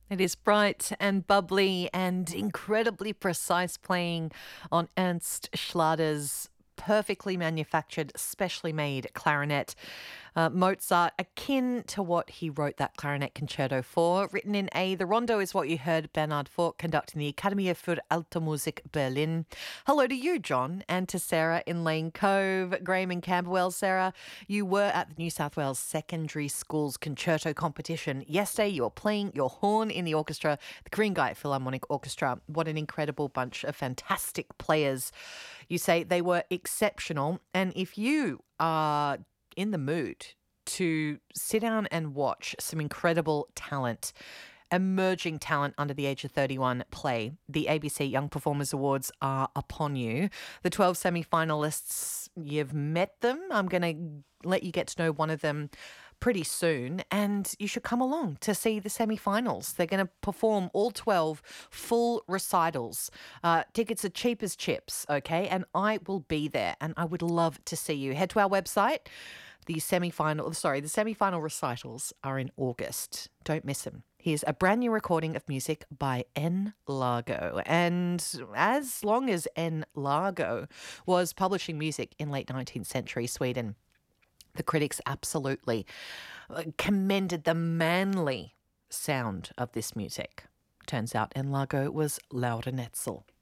It is bright and bubbly and incredibly precise playing on Ernst Schlader's perfectly manufactured, specially made clarinet. Mozart, akin to what he wrote that clarinet concerto for, written in A. The rondo is what you heard Bernhard Fork conducting the Akademie für Alte Musik Berlin. Hello to you, John, and to Sarah in Lane Cove, Graham in Camberwell. Sarah, you were at the New South Wales Secondary Schools Concerto Competition yesterday. You were playing your horn in the orchestra, the Green-Guy Philharmonic Orchestra. What an incredible bunch of fantastic players. You say they were exceptional, and if you are in the mood to sit down and watch some incredible talent, emerging talent under the age of 31 play, the ABC Young Performers Awards are upon you. The 12 semi-finalists, you've met them. I'm going to let you get to know one of them pretty soon, and you should come along to see the semi-finals. They're going to perform all 12 full recitals. Tickets are cheap as chips, okay? And I will be there, and I would love to see you. Head to our website. The semi-final recitals are in August. Don't miss them. Here's a brand new recording of music by N. Largo. And as long as N. Largo was publishing music in late 19th century Sweden, the critics absolutely commended the manly sound of this music. Turns out N. Largo was Laura Netzel.